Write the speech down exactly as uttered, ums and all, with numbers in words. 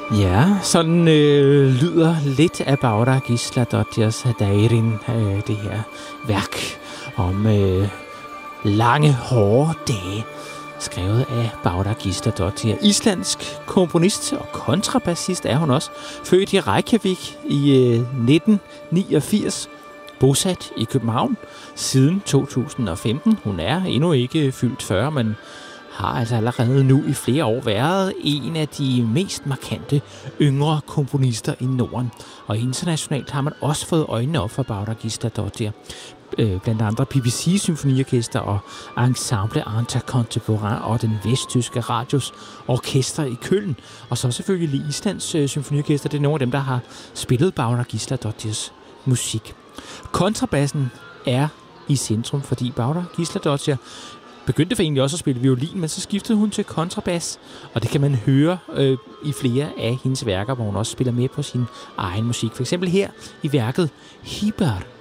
Ja, sådan øh, lyder lidt af Bára Gísladóttirs Darin, øh, det her værk om øh, lange, hårde dage, skrevet af Bára Gísladóttir. Islandsk komponist og kontrabassist er hun også, født i Reykjavik i øh, nitten niogfirs, bosat i København siden to tusind og femten. Hun er endnu ikke fyldt fyrre, men har altså allerede nu i flere år været en af de mest markante yngre komponister i Norden. Og internationalt har man også fået øjnene op for Bára Gísladóttir. Blandt andre B B C Symfoniorkester og Ensemble Intercontemporain og den vesttyske radios orkester i Køln. Og så selvfølgelig Islands Symfoniorkester. Det er nogle af dem, der har spillet Bára Gísladóttirs musik. Kontrabassen er i centrum, fordi Bára Gísladóttir begyndte for egentlig også at spille violin, men så skiftede hun til kontrabas, og det kan man høre øh, i flere af hendes værker, hvor hun også spiller med på sin egen musik. For eksempel her i værket Híblar.